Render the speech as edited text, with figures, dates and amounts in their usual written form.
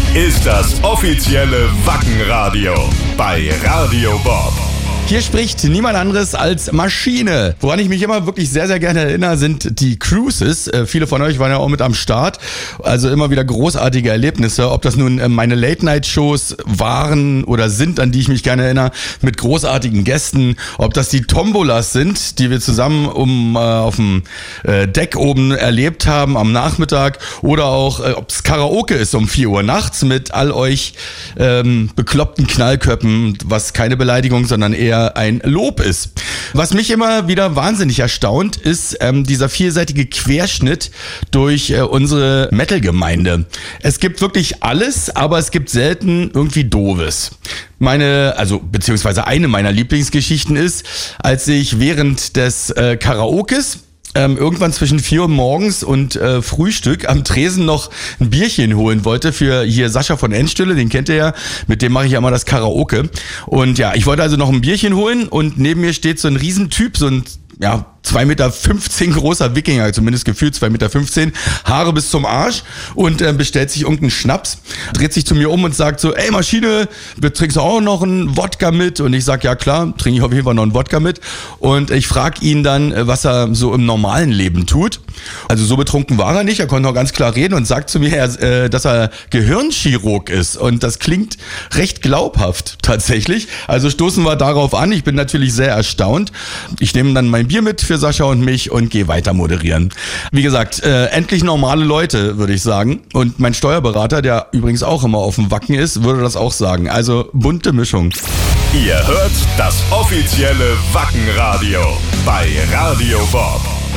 ist das offizielle Wackenradio bei Radio Bob. Hier spricht niemand anderes als Maschine. Woran ich mich immer wirklich sehr, sehr gerne erinnere, sind die Cruises. Viele von euch waren ja auch mit am Start. Also immer wieder großartige Erlebnisse. Ob das nun meine Late-Night-Shows waren oder sind, an die ich mich gerne erinnere, mit großartigen Gästen. Ob das die Tombolas sind, die wir zusammen auf dem Deck oben erlebt haben am Nachmittag. Oder auch, ob es Karaoke ist um 4 Uhr nachts mit all euch bekloppten Knallköppen, was keine Beleidigung, sondern eher ein Lob ist. Was mich immer wieder wahnsinnig erstaunt, ist dieser vielseitige Querschnitt durch unsere Metal-Gemeinde. Es gibt wirklich alles, aber es gibt selten irgendwie Doofes. Beziehungsweise eine meiner Lieblingsgeschichten ist, als ich während des Karaokes irgendwann zwischen 4 Uhr morgens und Frühstück am Tresen noch ein Bierchen holen wollte für hier Sascha von Endstille, den kennt ihr ja, mit dem mache ich ja immer das Karaoke. Und ja, ich wollte also noch ein Bierchen holen und neben mir steht so ein Riesentyp, so ein 2,15 Meter großer Wikinger, zumindest gefühlt 2,15 Meter, Haare bis zum Arsch und bestellt sich irgendeinen Schnaps, dreht sich zu mir um und sagt so, ey Maschine, trinkst du auch noch einen Wodka mit? Und ich sag, ja klar, trinke ich auf jeden Fall noch einen Wodka mit. Und ich frage ihn dann, was er so im normalen Leben tut. Also so betrunken war er nicht, er konnte noch ganz klar reden und sagt zu mir, dass er Gehirnchirurg ist. Und das klingt recht glaubhaft tatsächlich. Also stoßen wir darauf an, ich bin natürlich sehr erstaunt. Ich nehme dann mein Bier mit für Sascha und mich und gehe weiter moderieren. Wie gesagt, endlich normale Leute, würde ich sagen. Und mein Steuerberater, der übrigens auch immer auf dem Wacken ist, würde das auch sagen. Also bunte Mischung. Ihr hört das offizielle Wackenradio bei Radio Bob.